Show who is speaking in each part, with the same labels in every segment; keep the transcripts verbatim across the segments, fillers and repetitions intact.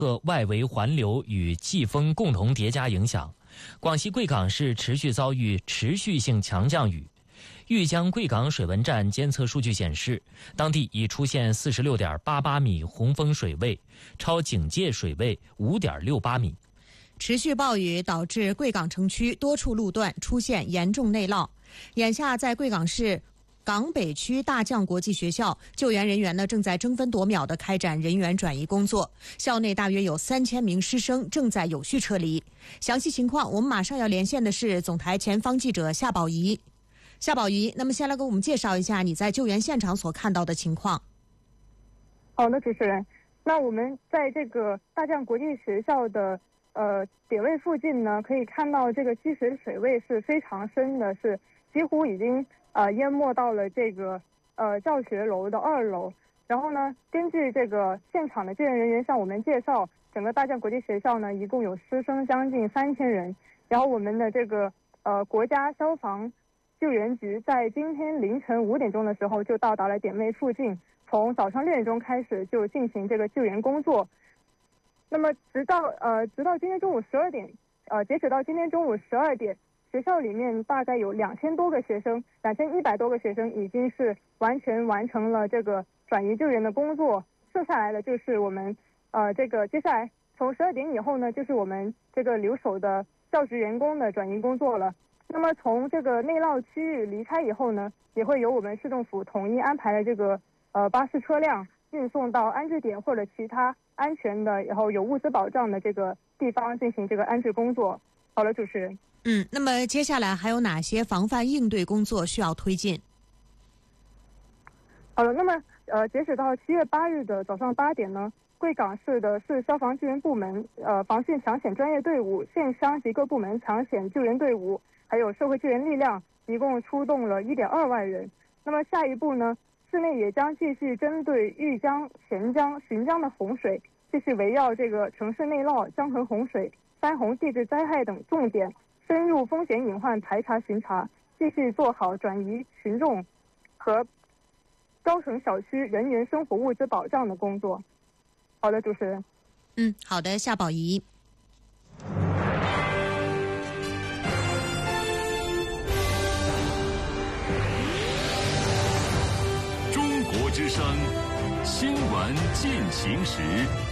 Speaker 1: 个外围环流与季风共同叠加影响，广西贵港市持续遭遇持续性强降雨。玉江贵港水文站监测数据显示，当地已出现 四十六点八八米洪峰水位，超警戒水位 五点六八米。
Speaker 2: 持续暴雨导致贵港城区多处路段出现严重内涝。眼下在贵港市港北区大将国际学校，救援人员呢正在争分夺秒地开展人员转移工作，校内大约有三千名师生正在有序撤离。详细情况，我们马上要连线的是总台前方记者夏宝仪。夏宝仪，那么先来给我们介绍一下你在救援现场所看到的情况。
Speaker 3: 好的，主持人，那我们在这个大将国际学校的呃点位附近呢，可以看到这个积水水位是非常深的，是几乎已经呃淹没到了这个呃教学楼的二楼。然后呢，根据这个现场的救援人员向我们介绍，整个大将国际学校呢一共有师生将近三千人。然后我们的这个呃国家消防救援局在今天凌晨五点钟的时候就到达了点位附近，从早上六点钟开始就进行这个救援工作。那么直到呃直到今天中午十二点，呃截止到今天中午十二点，学校里面大概有两千多个学生，两千一百多个学生已经是完全完成了这个转移救援的工作。剩下来的就是我们呃这个接下来从十二点以后呢，就是我们这个留守的教职员工的转移工作了。那么从这个内涝区域离开以后呢，也会由我们市政府统一安排的这个呃巴士车辆运送到安置点或者其他安全的然后有物资保障的这个地方进行这个安置工作。好了，主持人。
Speaker 2: 嗯，那么接下来还有哪些防范应对工作需要推进？
Speaker 3: 好了，那么呃截止到七月八日的早上八点呢，贵港市的市消防救援部门、呃防汛抢险专业队伍、县乡及各部门抢险救援队伍，还有社会救援力量，一共出动了 一点二万人。那么下一步呢，市内也将继续针对玉江、咸江、浔江的洪水，继续围绕这个城市内涝、江河洪水、灾洪地质灾害等重点，深入风险隐患排查巡查，继续做好转移群众和高层小区人员生活物资保障的工作。好的，主持人。
Speaker 2: 嗯，好的，夏宝仪。
Speaker 4: 中国之声新闻进行时。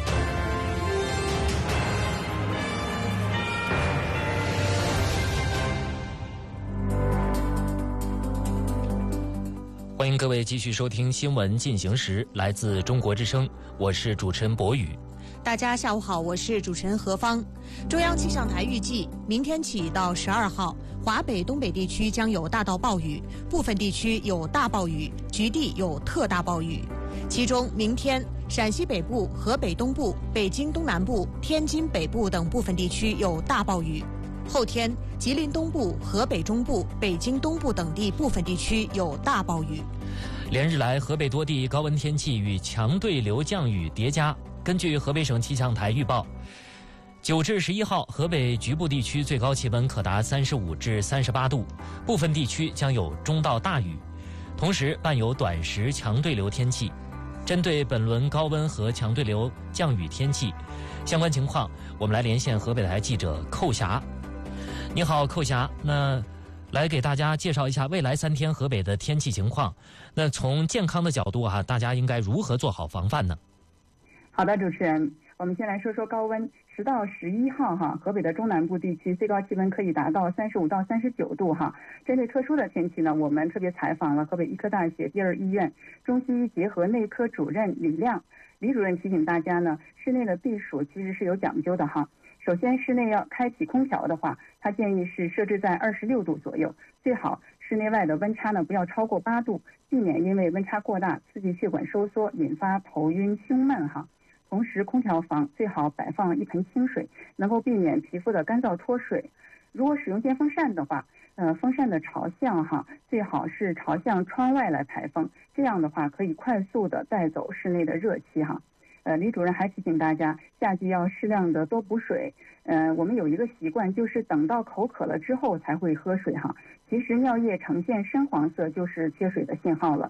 Speaker 1: 欢迎各位继续收听新闻进行时，来自中国之声，我是主持人博宇。
Speaker 2: 大家下午好，我是主持人何芳。中央气象台预计，明天起到十二号，华北、东北地区将有大到暴雨，部分地区有大暴雨，局地有特大暴雨。其中，明天陕西北部、河北东部、北京东南部、天津北部等部分地区有大暴雨。后天，吉林东部、河北中部、北京东部等地部分地区有大暴雨。
Speaker 1: 连日来，河北多地高温天气与强对流降雨叠加。根据河北省气象台预报，九至十一号，河北局部地区最高气温可达三十五至三十八度，部分地区将有中到大雨，同时伴有短时强对流天气。针对本轮高温和强对流降雨天气相关情况，我们来连线河北台记者寇霞。你好，寇霞，那来给大家介绍一下未来三天河北的天气情况。那从健康的角度啊，大家应该如何做好防范呢？
Speaker 5: 好的，主持人，我们先来说说高温。十到十一号哈，河北的中南部地区最高气温可以达到三十五到三十九度哈。针对特殊的天气呢，我们特别采访了河北医科大学第二医院中西医结合内科主任李亮。李主任提醒大家呢，室内的避暑其实是有讲究的哈。首先，室内要开启空调的话，他建议是设置在二十六度左右，最好室内外的温差呢不要超过八度，避免因为温差过大刺激血管收缩，引发头晕胸闷哈。同时，空调房最好摆放一盆清水，能够避免皮肤的干燥脱水。如果使用电风扇的话，呃，风扇的朝向哈，最好是朝向窗外来排风，这样的话可以快速的带走室内的热气哈。呃，李主任还提醒大家，夏季要适量的多补水。呃，我们有一个习惯，就是等到口渴了之后才会喝水哈。其实尿液呈现深黄色就是缺水的信号了。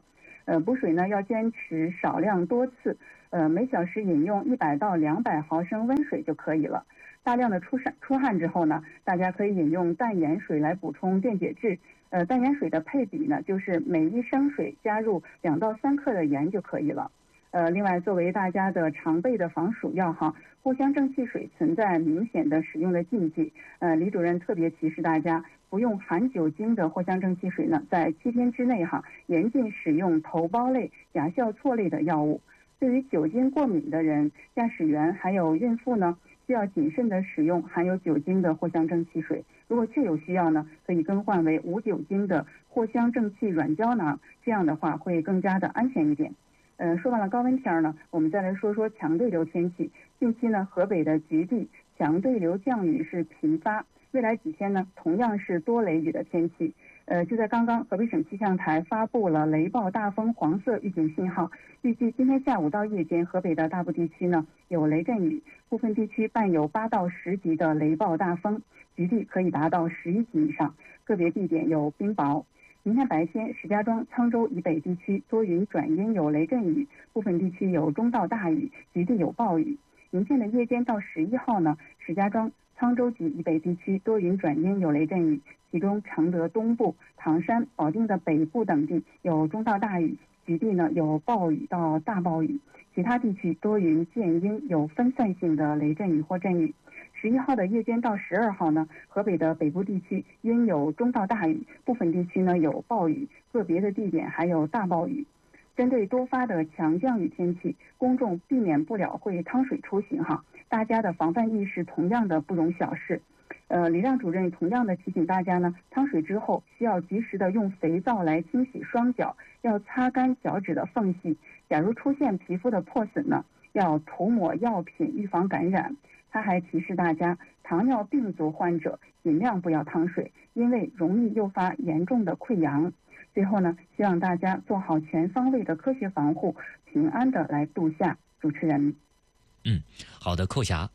Speaker 5: 呃，补水呢要坚持少量多次，呃，每小时饮用一百到两百毫升温水就可以了。大量的出汗出汗之后呢，大家可以饮用淡盐水来补充电解质。呃，淡盐水的配比呢，就是每一升水加入两到三克的盐就可以了。呃，另外作为大家的常备的防暑药哈，藿香正气水存在明显的使用的禁忌。呃，李主任特别提示大家，不用含酒精的藿香正气水呢，在七天之内哈，严禁使用头孢类、甲硝唑类的药物。对于酒精过敏的人、驾驶员还有孕妇呢，需要谨慎的使用含有酒精的藿香正气水。如果确有需要呢，可以更换为无酒精的藿香正气软胶囊，这样的话会更加的安全一点。呃，说完了高温天呢，我们再来说说强对流天气。近期呢，河北的局地强对流降雨是频发，未来几天呢，同样是多雷雨的天气。呃，就在刚刚，河北省气象台发布了雷暴大风黄色预警信号，预计今天下午到夜间，河北的大部地区呢有雷阵雨，部分地区伴有八到十级的雷暴大风，局地可以达到十一级以上，个别地点有冰雹。明天白天，石家庄、沧州以北地区多云转阴有雷阵雨，部分地区有中到大雨，局地有暴雨。明天的夜间到十一号呢，石家庄、沧州及以北地区多云转阴有雷阵雨，其中承德东部、唐山、保定的北部等地有中到大雨，局地呢有暴雨到大暴雨，其他地区多云见阴，有分散性的雷阵雨或阵雨。十一号的夜间到十二号呢，河北的北部地区阴有中到大雨，部分地区呢有暴雨，个别的地点还有大暴雨。针对多发的强降雨天气，公众避免不了会趟水出行哈，大家的防范意识同样的不容小视。呃，李亮主任同样的提醒大家呢，趟水之后需要及时的用肥皂来清洗双脚，要擦干脚趾的缝隙。假如出现皮肤的破损呢，要涂抹药品预防感染。他还提示大家，糖尿病足患者尽量不要趟水，因为容易诱发严重的溃疡。最后呢，希望大家做好全方位的科学防护，平安的来度夏。主持人，
Speaker 1: 嗯，好的，寇霞。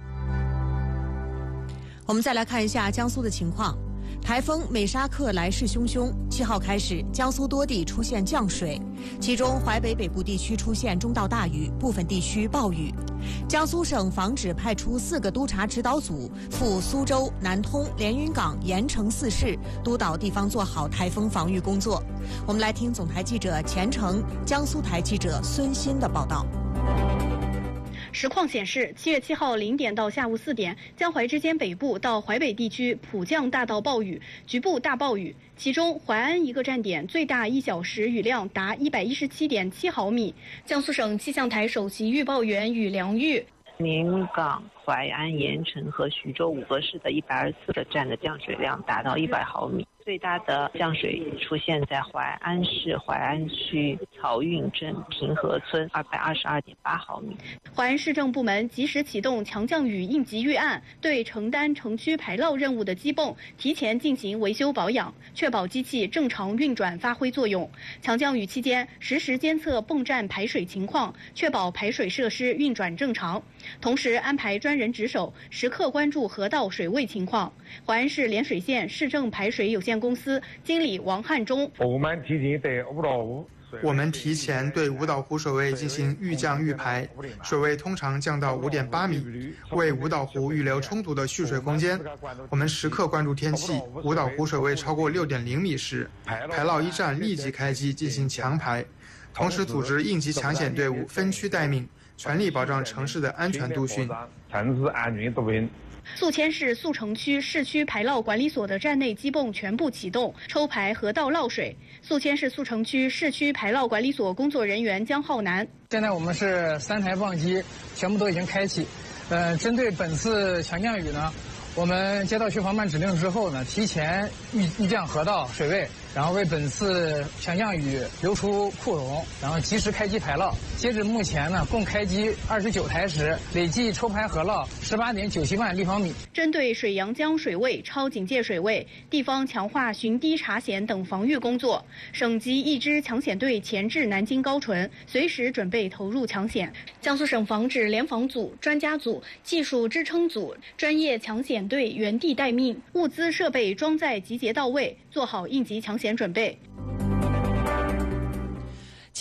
Speaker 2: 我们再来看一下江苏的情况。台风美沙克来势汹汹，七号开始，江苏多地出现降水，其中淮北北部地区出现中到大雨，部分地区暴雨。江苏省防指派出四个督察指导组赴苏州、南通、连云港、盐城四市，督导地方做好台风防御工作。我们来听总台记者钱成、江苏台记者孙鑫的报道。
Speaker 6: 实况显示，七月七号零点到下午四点，江淮之间北部到淮北地区普降大到暴雨，局部大暴雨。其中，淮安一个站点最大一小时雨量达一百一十七点七毫米。江苏省气象台首席预报员宇良玉。
Speaker 7: 连云港、淮安、盐城和徐州五个市的一百二十四个站的降水量达到一百毫米，最大的降水出现在淮安市淮安区漕运镇平河村二百二十二点八毫米。
Speaker 6: 淮安市政部门及时启动强降雨应急预案，对承担城区排涝任务的机泵提前进行维修保养，确保机器正常运转发挥作用。强降雨期间，实时监测泵站排水情况，确保排水设施运转正常。同时安排专人值守，时刻关注河道水位情况。淮安市涟水县市政排水有限公司经理王汉忠：
Speaker 8: 我们提前对五道湖，
Speaker 9: 我们提前对五岛湖水位进行预降预排，水位通常降到五点八米，为五岛湖预留充足的蓄水空间。我们时刻关注天气，五岛湖水位超过六点零米时，排涝一站立即开机进行强排，同时组织应急抢险队伍分区待命，全力保障城市的安全度汛。
Speaker 8: 城市安全度汛。
Speaker 6: 宿迁市宿城区市区排涝管理所的站内机泵全部启动，抽排河道涝水。宿迁市宿城区市区排涝管理所工作人员江浩南：
Speaker 10: 现在我们是三台泵机全部都已经开启。呃，针对本次强降雨呢，我们接到消防办指令之后呢，提前预预降河道水位，然后为本次强降雨留出库容，然后及时开机排涝。截至目前呢，共开机二十九台时，累计抽排河涝十八点九七万立方米。
Speaker 6: 针对水阳江水位超警戒水位，地方强化巡堤查险等防御工作。省级一支抢险队前至南京高淳，随时准备投入抢险。江苏省防指联防组、专家组、技术支撑组、专业抢险队原地待命，物资设备装载集结到位，做好应急抢险准备。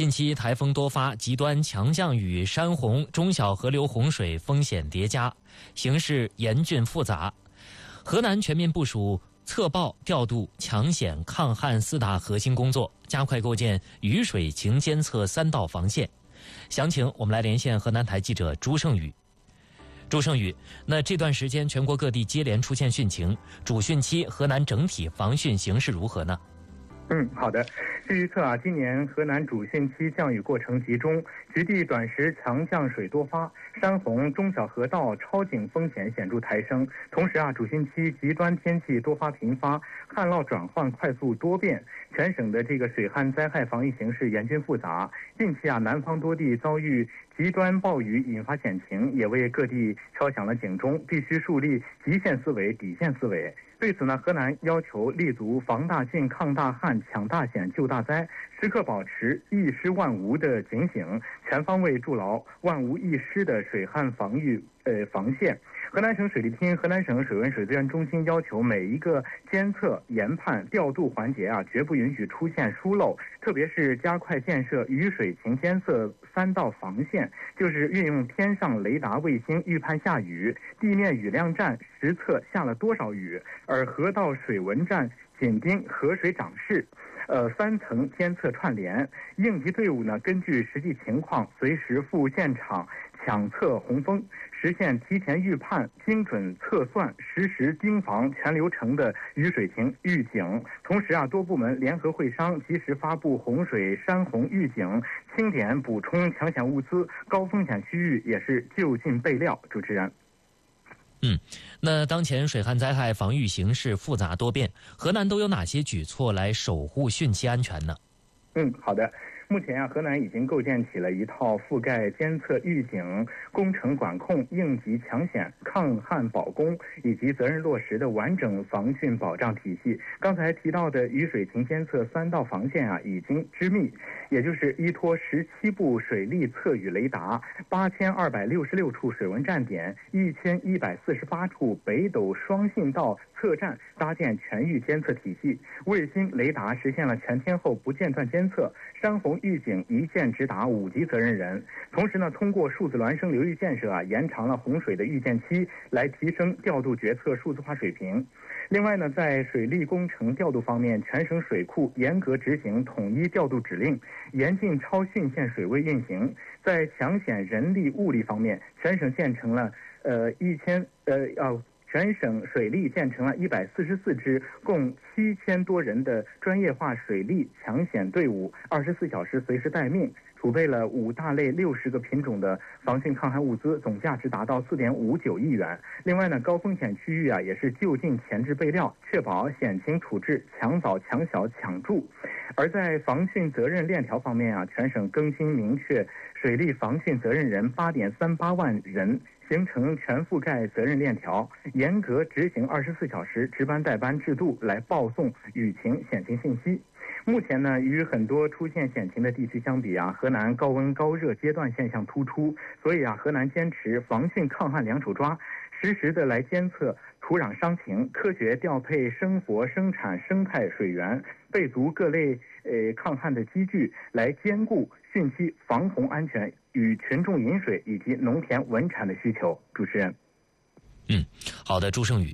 Speaker 1: 近期台风多发，极端强降雨、山洪、中小河流洪水风险叠加，形势严峻复杂。河南全面部署测报、调度、抢险、抗旱四大核心工作，加快构建雨水情监测三道防线。详情我们来连线河南台记者朱胜宇。朱胜宇，那这段时间全国各地接连出现汛情，主汛期河南整体防汛形势如何呢？
Speaker 11: 嗯，好的。据预测啊，今年河南主汛期降雨过程集中，局地短时强降水多发，山洪、中小河道超警风险显著抬升。同时啊，主汛期极端天气多发频发，旱涝转换快速多变，全省的这个水旱灾害防御形势严峻复杂。近期啊，南方多地遭遇极端暴雨引发险情，也为各地敲响了警钟，必须树立极限思维、底线思维。对此呢，河南要求立足防大汛、抗大旱、抢大险、救大灾，时刻保持一失万无的警醒，全方位筑牢万无一失的水旱防御呃防线。河南省水利厅、河南省水文水资源中心要求每一个监测、研判、调度环节啊，绝不允许出现疏漏，特别是加快建设雨水情监测三道防线，就是运用天上雷达卫星预判下雨，地面雨量站实测下了多少雨，而河道水文站紧盯河水涨势。呃，三层监测串联，应急队伍呢根据实际情况随时赴现场抢测洪峰，实现提前预判、精准测算、实时盯防全流程的雨水情预警。同时啊，多部门联合会商，及时发布洪水、山洪预警，清点补充抢险物资，高风险区域也是就近备料。主持人。
Speaker 1: 嗯，那当前水旱灾害防御形势复杂多变，河南都有哪些举措来守护汛期安全呢？
Speaker 11: 嗯，好的。目前啊，河南已经构建起了一套覆盖监测预警、工程管控、应急抢险、抗旱保供以及责任落实的完整防汛保障体系。刚才提到的雨水情监测三道防线啊，已经织密，也就是依托十七部水利测雨雷达、八千二百六十六处水文站点、一千一百四十八处北斗双信道测站，搭建全域监测体系。卫星雷达实现了全天候不间断监测，山洪预警一键直达五级责任人。同时呢，通过数字孪生流域建设啊，延长了洪水的预见期，来提升调度决策数字化水平。另外呢，在水利工程调度方面，全省水库严格执行统一调度指令，严禁超汛线水位运行。在抢险人力物力方面，全省建成了呃一千呃要。全省水利建成了一百四十四支，共七千多人的专业化水利抢险队伍，二十四小时随时待命，储备了五大类六十个品种的防汛抗旱物资，总价值达到四点五九亿元。另外呢，高风险区域啊也是就近前置备料，确保险情处置抢早抢小抢助。而在防汛责任链条方面啊，全省更新明确水利防汛责任人八点三八万人。形成全覆盖责任链条，严格执行二十四小时值班带班制度来报送雨情险情信息。目前呢，与很多出现险情的地区相比啊，河南高温高热阶段现象突出，所以啊，河南坚持防汛抗旱两手抓，实时的来监测土壤伤情，科学调配生活、生产、生态水源，备足各类呃抗旱的机具，来兼顾汛期防洪安全与群众饮水以及农田文产的需求。主持人，
Speaker 1: 嗯，好的，朱胜宇。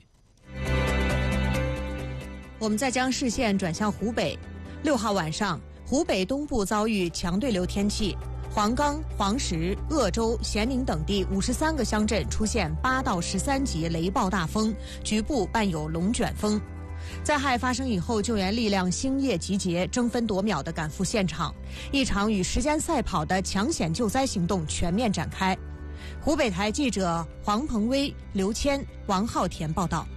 Speaker 2: 我们再将视线转向湖北。六号晚上，湖北东部遭遇强对流天气，黄冈、黄石、鄂州、咸宁等地五十三个乡镇出现八到十三级雷暴大风，局部伴有龙卷风。灾害发生以后，救援力量星夜集结，争分夺秒地赶赴现场，一场与时间赛跑的抢险救灾行动全面展开。湖北台记者黄鹏威、刘谦、王浩田报道。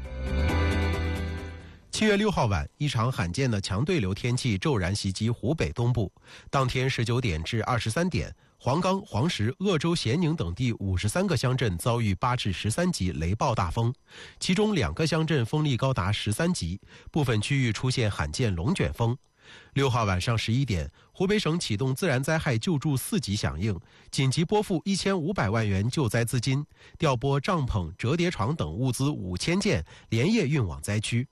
Speaker 12: 七月六号晚，一场罕见的强对流天气骤然袭击湖北东部。当天十九点至二十三点，黄冈、黄石、鄂州、咸宁等地五十三个乡镇遭遇八至十三级雷暴大风，其中两个乡镇风力高达十三级，部分区域出现罕见龙卷风。六号晚上十一点，湖北省启动自然灾害救助四级响应，紧急拨付一千五百万元救灾资金，调拨帐篷、折叠床等物资五千件，连夜运往灾区。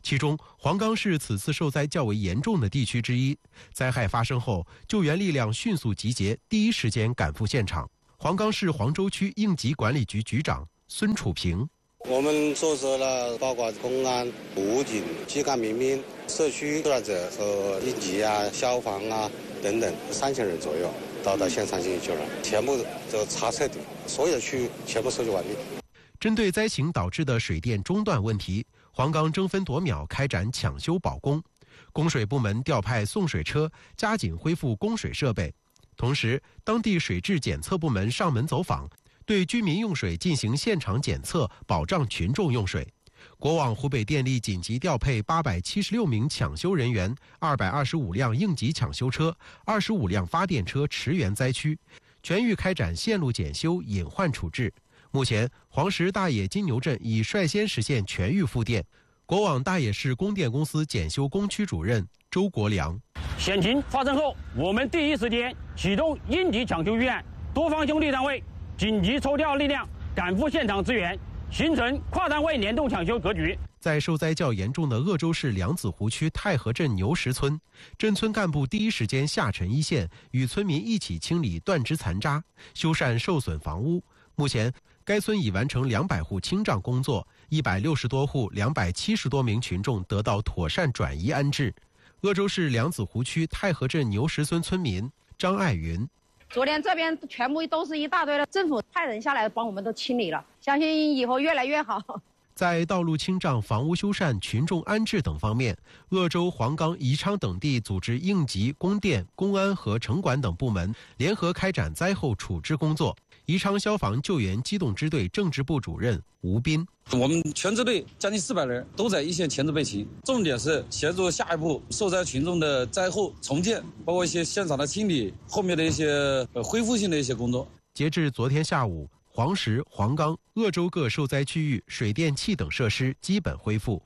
Speaker 12: 其中，黄冈是此次受灾较为严重的地区之一。灾害发生后，救援力量迅速集结，第一时间赶赴现场。黄冈市黄州区应急管理局局长孙楚平：
Speaker 13: 我们组织了包括公安、武警、机关民兵、社区志愿者和应急啊、消防啊等等三千人左右到到现场进行救援，全部就查彻底，所有的区域全部收集完毕。
Speaker 12: 针对灾情导致的水电中断问题，黄冈争分夺秒开展抢修保供，供水部门调派送水车，加紧恢复供水设备。同时，当地水质检测部门上门走访，对居民用水进行现场检测，保障群众用水。国网湖北电力紧急调配八百七十六名抢修人员、二百二十五辆应急抢修车、二十五辆发电车驰援灾区，全域开展线路检修、隐患处置。目前，黄石大冶金牛镇已率先实现全域复电。国网大冶市供电公司检修工区主任周国良：
Speaker 14: 险情发生后，我们第一时间启动应急抢修预案，多方兄弟单位紧急抽调力量赶赴现场支援，形成跨单位联动抢修格局。
Speaker 12: 在受灾较严重的鄂州市梁子湖区太河镇牛石村，镇村干部第一时间下沉一线，与村民一起清理断枝残渣，修缮受损房屋。目前，该村已完成两百户清障工作，一百六十多户、两百七十多名群众得到妥善转移安置。鄂州市梁子湖区太河镇牛石村村民张爱云：
Speaker 15: 昨天这边全部都是一大堆的，政府派人下来帮我们都清理了，相信以后越来越好。
Speaker 12: 在道路清障、房屋修缮、群众安置等方面，鄂州、黄冈、宜昌等地组织应急、供电、公安和城管等部门联合开展灾后处置工作。宜昌消防救援机动支队政治部主任吴斌：
Speaker 16: 我们全支队将近四百人都在一线前置备齐，重点是协助下一步受灾群众的灾后重建，包括一些现场的清理，后面的一些呃恢复性的一些工作。
Speaker 12: 截至昨天下午，黄石、黄冈、鄂州各受灾区域水电气等设施基本恢复。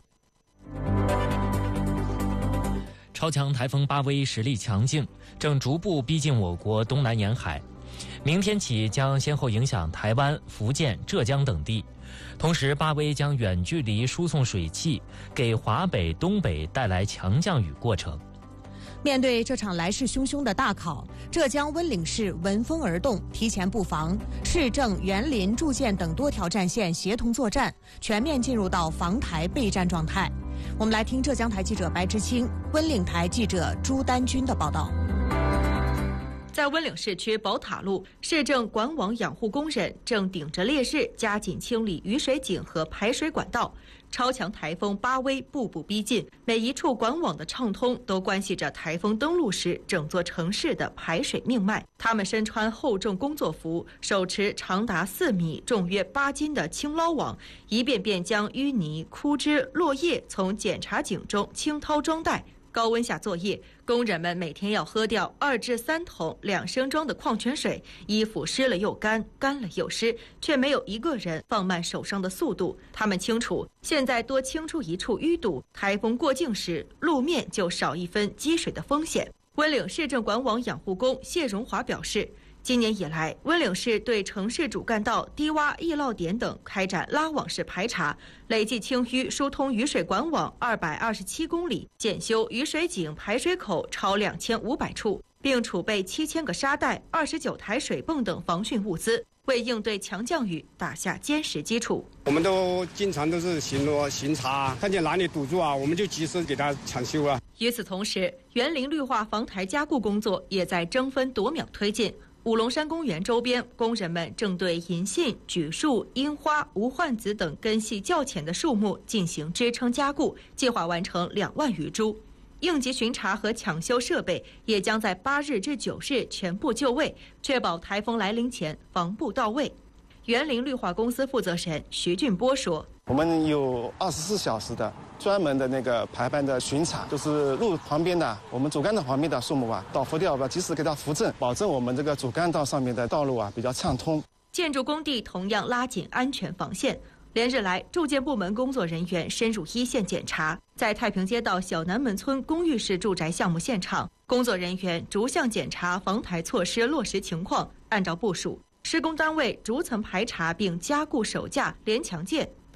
Speaker 1: 超强台风巴威实力强劲，正逐步逼近我国东南沿海。明天起将先后影响台湾、福建、浙江等地，同时巴威将远距离输送水汽，给华北、东北带来强降雨过程。
Speaker 2: 面对这场来势汹汹的大考，浙江温岭市闻风而动，提前布防，市政、园林、住建等多条战线协同作战，全面进入到防台备战状态。我们来听浙江台记者白之清、温岭台记者朱丹军的报道。
Speaker 17: 在温岭市区宝塔路，市政管网养护工人正顶着烈日加紧清理雨水井和排水管道。超强台风巴威步步逼近，每一处管网的畅通都关系着台风登陆时整座城市的排水命脉。他们身穿厚重工作服，手持长达四米、重约八斤的轻捞网，一遍遍将淤泥、枯枝、落叶从检查井中清掏装袋。高温下作业，工人们每天要喝掉二至三桶两升装的矿泉水，衣服湿了又干，干了又湿，却没有一个人放慢手上的速度。他们清楚，现在多清出一处淤堵，台风过境时路面就少一分积水的风险。温岭市政管网养护工谢荣华表示，今年以来，温岭市对城市主干道、低洼易涝点等开展拉网式排查，累计清淤疏通雨水管网二百二十七公里，检修雨水井排水口超两千五百处，并储备七千个沙袋、二十九台水泵等防汛物资，为应对强降雨打下坚实基础。
Speaker 18: 我们都经常都是巡逻巡查，看见哪里堵住啊，我们就及时给它抢修啊。
Speaker 17: 与此同时，园林绿化防台加固工作也在争分夺秒推进。五龙山公园周边，工人们正对银杏、榉树、樱花、无患子等根系较浅的树木进行支撑加固，计划完成两万余株。应急巡查和抢修设备也将在八日至九日全部就位，确保台风来临前防部到位。园林绿化公司负责人徐俊波说：“
Speaker 19: 我们有二十四小时的专门的那个排班的巡查，就是路旁边的我们主干道旁边的树木啊，倒伏掉吧，及时给它扶正，保证我们这个主干道上面的道路啊比较畅通。”
Speaker 17: 建筑工地同样拉紧安全防线。连日来，住建部门工作人员深入一线检查，在太平街道小南门村公寓式住宅项目现场，工作人员逐项检查防台措施落实情况，按照部署，施工单位逐层排查并加固手架、连墙件。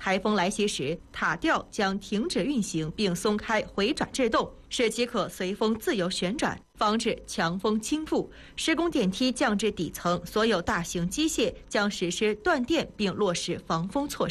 Speaker 17: 台风来袭时，塔吊将停止运行并松开回转制动，使其可随风自由旋转，防止强风倾覆。施工电梯降至底层，所有大型机械将实施断电并落实防风措施。